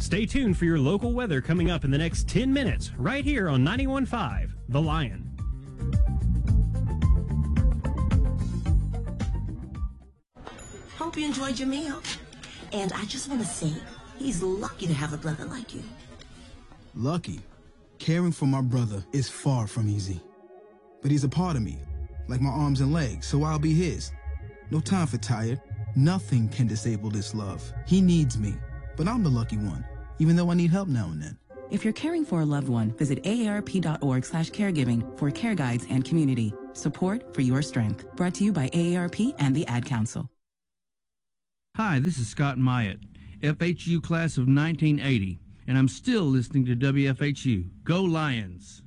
Stay tuned for your local weather coming up in the next 10 minutes, right here on 91.5 The Lion. Hope you enjoyed your meal. And I just want to say, he's lucky to have a brother like you. Lucky? Caring for my brother is far from easy. But he's a part of me, like my arms and legs, so I'll be his. No time for tired. Nothing can disable this love. He needs me, but I'm the lucky one, even though I need help now and then. If you're caring for a loved one, visit aarp.org/caregiving for care guides and community. Support for your strength. Brought to you by AARP and the Ad Council. Hi, this is Scott Myatt, FHU class of 1980, and I'm still listening to WFHU. Go Lions!